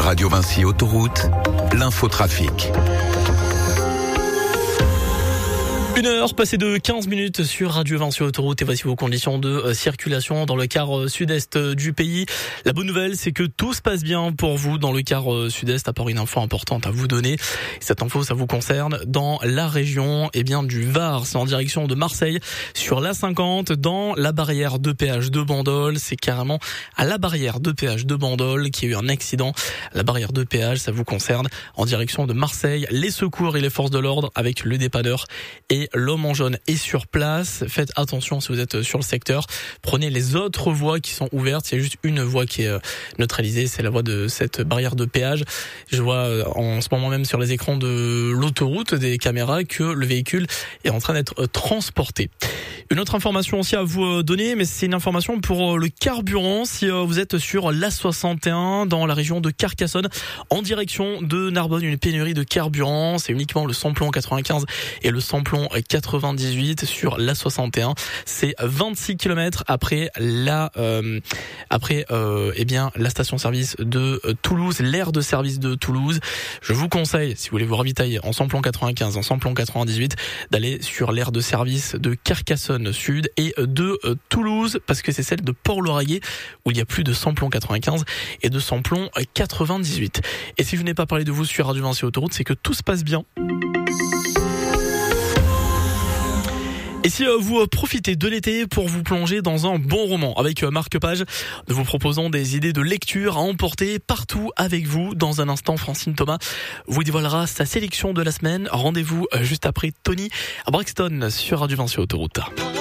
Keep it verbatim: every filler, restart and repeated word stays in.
Radio Vinci Autoroute, l'infotrafic. Une heure passée de quinze minutes sur Radio Vinci Autoroute et voici vos conditions de circulation dans le quart sud-est du pays. La bonne nouvelle, c'est que tout se passe bien pour vous dans le quart sud-est, à part une info importante à vous donner. Cette info, ça vous concerne dans la région eh bien, du Var. C'est en direction de Marseille, sur l'A cinquante, dans la barrière de péage de Bandol. C'est carrément à la barrière de péage de Bandol qu'il y a eu un accident. La barrière de péage, ça vous concerne en direction de Marseille. Les secours et les forces de l'ordre avec le dépanneur et l'homme en jaune est sur place. Faites attention si vous êtes sur le secteur. Prenez les autres voies qui sont ouvertes. Il y a juste une voie qui est neutralisée. C'est la voie de cette barrière de péage. Je vois en ce moment même sur les écrans de l'autoroute des caméras que le véhicule est en train d'être transporté. Une autre information aussi à vous donner, mais c'est une information pour le carburant. Si vous êtes sur l'A soixante et un dans la région de Carcassonne, en direction de Narbonne, une pénurie de carburant. C'est uniquement le samplon quatre-vingt-quinze et le samplon quatre-vingt-dix-huit sur l'A soixante et un. C'est vingt-six kilomètres après la euh, après euh, eh bien la station-service de Toulouse, l'aire de service de Toulouse. Je vous conseille, si vous voulez vous ravitailler en samplon quatre-vingt-quinze, en samplon quatre-vingt-dix-huit, d'aller sur l'aire de service de Carcassonne Sud et de Toulouse, parce que c'est celle de Port-Lauragais où il y a plus de samplon quatre-vingt-quinze et de samplon quatre-vingt-dix-huit. Et si je n'ai pas parlé de vous sur Radio Vinci Autoroute, c'est que tout se passe bien. Et si vous profitez de l'été pour vous plonger dans un bon roman avec Marc Page, nous vous proposons des idées de lecture à emporter partout avec vous. Dans un instant, Francine Thomas vous dévoilera sa sélection de la semaine. Rendez-vous juste après Tony à Brixton sur Radio Vinci Autoroute.